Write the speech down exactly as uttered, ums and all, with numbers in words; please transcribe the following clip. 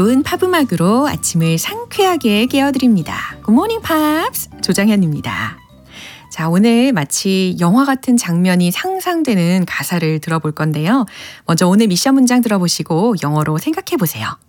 좋은 팝음악으로 아침을 상쾌하게 깨워드립니다. 굿모닝 팝스 조장현입니다. 자, 오늘 마치 영화 같은 장면이 상상되는 가사를 들어볼 건데요. 먼저 오늘 미션 문장 들어보시고 영어로 생각해 보세요.